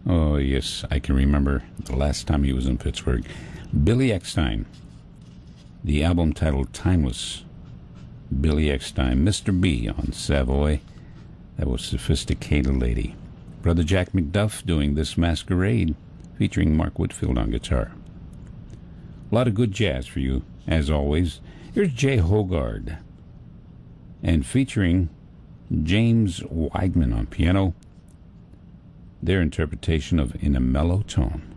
Oh, yes, I can remember the last time he was in Pittsburgh. Billy Eckstine. The album titled Timeless. Billy Eckstine. Mr. B on Savoy. That was Sophisticated Lady. Brother Jack McDuff doing This Masquerade, featuring Mark Whitfield on guitar. A lot of good jazz for you, as always. Here's Jay Hogard, and featuring James Weidman on piano, their interpretation of In a Mellow Tone.